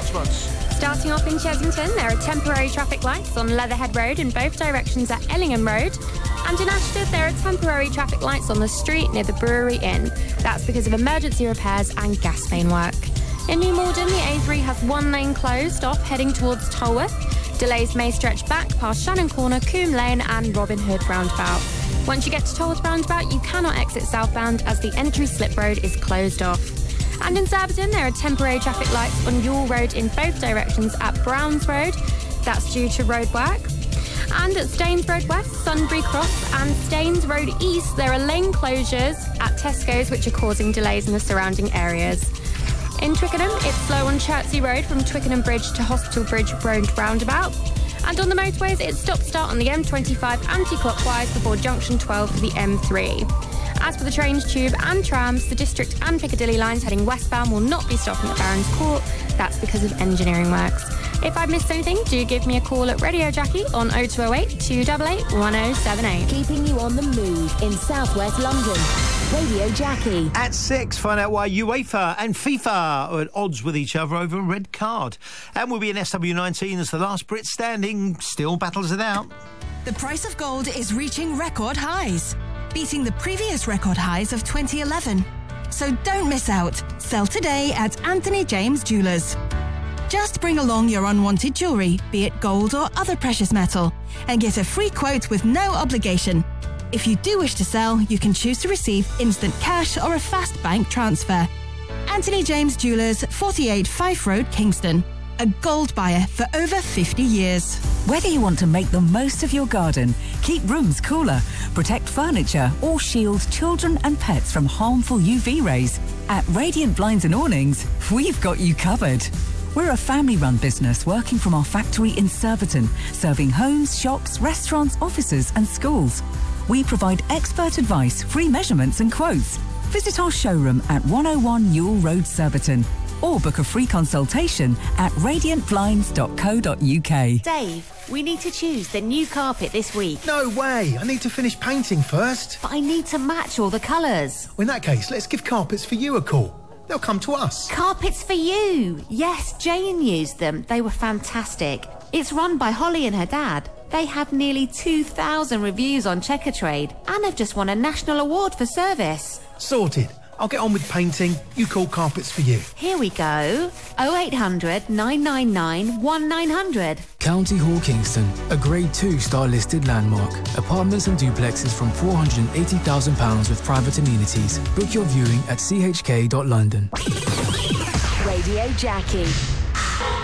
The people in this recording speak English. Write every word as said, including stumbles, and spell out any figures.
announcements. Starting off in Chesington, there are temporary traffic lights on Leatherhead Road in both directions at Ellingham Road. And in Ashford, there are temporary traffic lights on the street near the Brewery Inn. That's because of emergency repairs and gas main work. In New Malden, the A three has one lane closed off heading towards Tolworth. Delays may stretch back past Shannon Corner, Coombe Lane and Robin Hood roundabout. Once you get to Tolworth roundabout, you cannot exit southbound as the entry slip road is closed off. And in Surbiton, there are temporary traffic lights on Ewell Road in both directions at Browns Road. That's due to road work. And at Staines Road West, Sunbury Cross and Staines Road East, there are lane closures at Tesco's which are causing delays in the surrounding areas. In Twickenham, it's slow on Chertsey Road from Twickenham Bridge to Hospital Bridge Road roundabout. And on the motorways, it's stop-start on the M twenty-five anti-clockwise before junction twelve for the M three. As for the trains, tube and trams, the District and Piccadilly lines heading westbound will not be stopping at Barons Court. That's because of engineering works. If I've missed anything, do give me a call at Radio Jackie on oh two oh eight, two eight eight, one oh seven eight. Keeping you on the move in southwest London. Radio Jackie. At six, find out why UEFA and FIFA are at odds with each other over a red card. And we'll be in S W nineteen as the last Brit standing still battles it out. The price of gold is reaching record highs, beating the previous record highs of twenty eleven. So don't miss out. Sell today at Anthony James Jewelers. Just bring along your unwanted jewellery, be it gold or other precious metal, and get a free quote with no obligation. If you do wish to sell, you can choose to receive instant cash or a fast bank transfer. Anthony James Jewelers, forty-eight Fife Road, Kingston. A gold buyer for over fifty years. Whether you want to make the most of your garden, keep rooms cooler, protect furniture or shield children and pets from harmful U V rays, at Radiant Blinds and Awnings, we've got you covered. We're a family-run business working from our factory in Surbiton, serving homes, shops, restaurants, offices and schools. We provide expert advice, free measurements and quotes. Visit our showroom at one oh one Ewell Road, Surbiton, or book a free consultation at radiant blinds dot co dot uk. Dave, we need to choose the new carpet this week. No way! I need to finish painting first. But I need to match all the colours. Well, in that case, let's give Carpets for You a call. They'll come to us. Carpets for You! Yes, Jane used them. They were fantastic. It's run by Holly and her dad. They have nearly two thousand reviews on Checkatrade and have just won a national award for service. Sorted. I'll get on with painting. You call Carpets for You. Here we go. oh eight hundred, nine nine nine, one nine hundred. County Hall Kingston, a Grade two star listed landmark. Apartments and duplexes from four hundred eighty thousand pounds with private amenities. Book your viewing at c h k dot london. Radio Jackie.